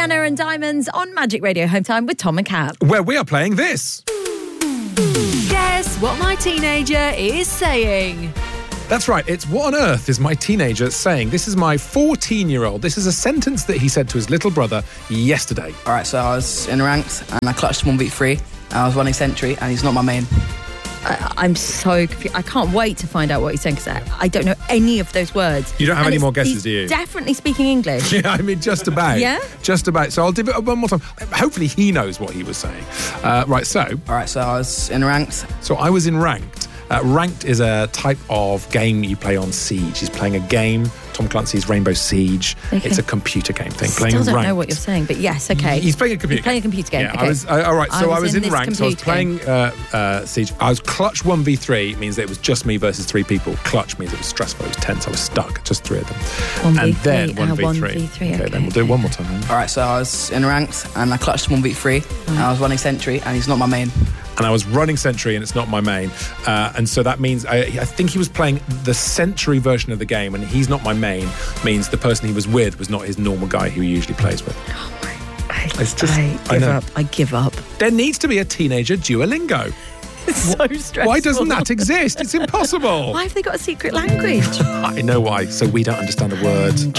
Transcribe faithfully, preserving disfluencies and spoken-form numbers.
Sienna and Diamonds on Magic Radio Home Time with Tom and Kat. Where we are playing this. Guess what my teenager is saying. That's right, it's what on earth is my teenager saying? This is my fourteen-year-old. This is a sentence that he said to his little brother yesterday. All right, so I was in ranked and I clutched one v three. I was running sentry and he's not my main. I, I'm so confused. I can't wait to find out what he's saying because I, I don't know any of those words. You don't have And any it's- more guesses, he's do you? Definitely speaking English. Yeah, I mean, just about. Yeah? Just about. So I'll do it one more time. Hopefully he knows what he was saying. Uh, right, so... All right, so I was in ranked. So I was in ranked. Uh, ranked is a type of game you play on Siege. He's playing a game, Tom Clancy's Rainbow Siege. Okay. It's a computer game thing. Still playing don't ranked. know what you're saying, but yes, okay. He's playing a computer He's playing a game. computer game. Yeah, okay. I was, uh, all right, so I was, I was in, in this ranked. So I was computer game. playing uh, uh, Siege. I was clutch one v three. It means that it was just me versus three people. Clutch means it was stressful. It was tense. I was stuck. Just three of them. one and v three, then uh, one v three. one v three, Okay, okay. then we'll do it one more time. Then. All right, so I was in ranked and I clutched one v three. And I was running sentry and he's not my main. And I was running Sentry, and it's not my main. Uh, and so that means, I, I think he was playing the Sentry version of the game, and he's not my main, means the person he was with was not his normal guy who he usually plays with. Oh my, I, It's just- I I give know. up. I give up. There needs to be a teenager Duolingo. It's so stressful. Why doesn't that exist? It's impossible. Why have they got a secret language? I know why, so we don't understand the words.